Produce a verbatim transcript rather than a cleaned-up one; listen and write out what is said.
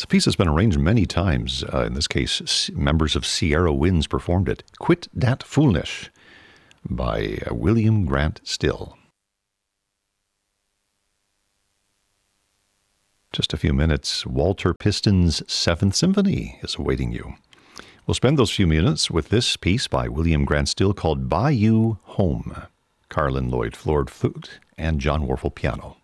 It's a piece that's been arranged many times. Uh, in this case, s- members of Sierra Winds performed it. Quit Dat Foolnish by uh, William Grant Still. Just a few minutes, Walter Piston's Seventh Symphony is awaiting you. We'll spend those few minutes with this piece by William Grant Still called By You Home. Carlin Lloyd Ford flute and John Warfel piano.